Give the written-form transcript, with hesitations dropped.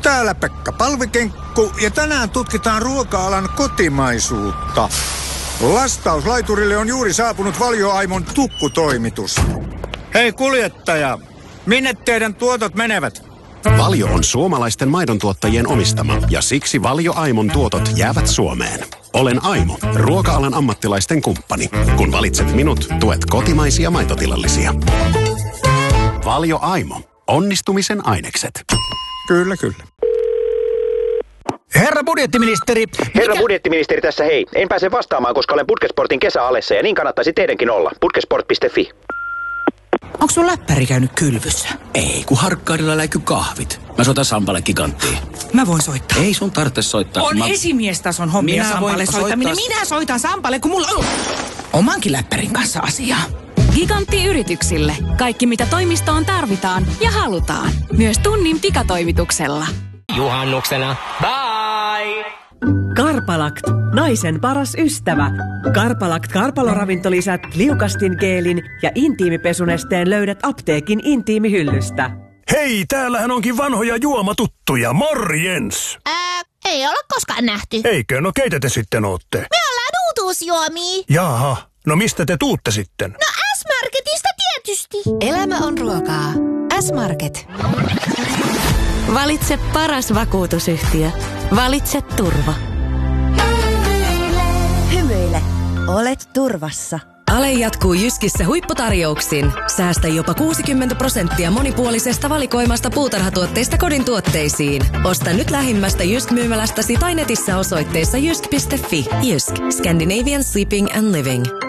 Täällä Pekka Palvikenkku ja tänään tutkitaan ruoka-alan kotimaisuutta. Lastauslaiturille on juuri saapunut Valio Aimon tukkutoimitus. Hei kuljettaja, minne teidän tuotot menevät? Valio on suomalaisten maidontuottajien omistama ja siksi Valio Aimon tuotot jäävät Suomeen. Olen Aimo, ruoka-alan ammattilaisten kumppani. Kun valitset minut, tuet kotimaisia maitotilallisia. Valio Aimo. Onnistumisen ainekset. Kyllä. Herra budjettiministeri. Herra budjettiministeri tässä hei. En pääse vastaamaan, koska olen Putkesportin kesäalessa ja niin kannattaisi teidänkin olla. Putkesport.fi. Onko sun läppäri käynyt kylvyssä? Ei, kun Harkkaudella läikky kahvit. Mä soitan Sampalle Giganttiin. Mä voin soittaa. Ei sun tarvitse soittaa. On esimiestason hommia Sampalle soittaminen. Minä soitan Sampalle, kun mulla on omankin läppärin kanssa asiaa. Gigantti-yrityksille. Kaikki mitä toimistoon tarvitaan ja halutaan. Myös tunnin pikatoimituksella. Juhannuksena. Bye! Karpalakt, naisen paras ystävä. Karpalakt karpaloravintolisät, liukastingeelin ja intiimipesunesteen löydät apteekin intiimihyllystä. Hei, täällähän onkin vanhoja juomatuttuja. Morjens! Ei olla koskaan nähty. Eikö? No keitä te sitten ootte? Me ollaan uutuusjuomia. Jaha, no mistä te tuutte sitten? No S-Marketista tietysti. Elämä on ruokaa. S-Market. Valitse paras vakuutusyhtiö. Valitse turva. Hymyile, olet turvassa. Ale jatkuu Jyskissä huipputarjouksin. Säästä jopa 60% monipuolisesta valikoimasta puutarhatuotteista kodin tuotteisiin. Osta nyt lähimmästä Jysk-myymälästäsi tai netissä osoitteessa jysk.fi. Jysk. Scandinavian Sleeping and Living.